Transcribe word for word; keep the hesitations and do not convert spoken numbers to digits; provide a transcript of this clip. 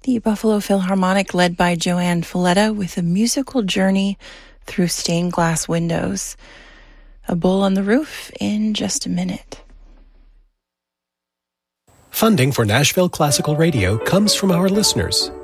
the Buffalo Philharmonic led by Joanne Falletta with a musical journey through stained glass windows. A Bull on the Roof in just a minute. Funding for Nashville Classical Radio comes from our listeners